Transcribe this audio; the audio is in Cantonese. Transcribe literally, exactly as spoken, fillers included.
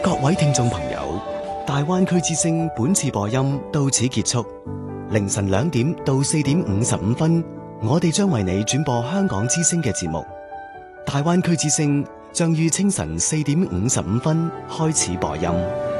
各位聽眾朋友，大灣區之聲本次播音到此結束。凌晨兩點到四點五十五分，我哋將為你轉播香港之聲嘅節目。大灣區之聲將於清晨四點五十五分開始播音。